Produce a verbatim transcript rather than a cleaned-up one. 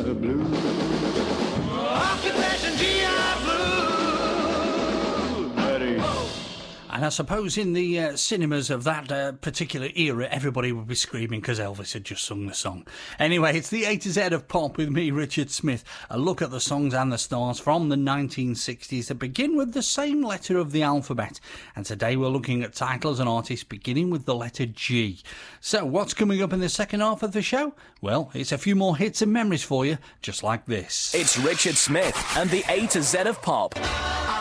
the blues. Occupation G I Blues. Betty. And I suppose in the uh, cinemas of that uh, particular era, everybody would be screaming because Elvis had just sung the song. Anyway, it's the A to Z of pop with me, Richard Smith. A look at the songs and the stars from the nineteen sixties that begin with the same letter of the alphabet. And today we're looking at titles and artists beginning with the letter G. So what's coming up in the second half of the show? Well, it's a few more hits and memories for you, just like this. It's Richard Smith and the A to Z of pop.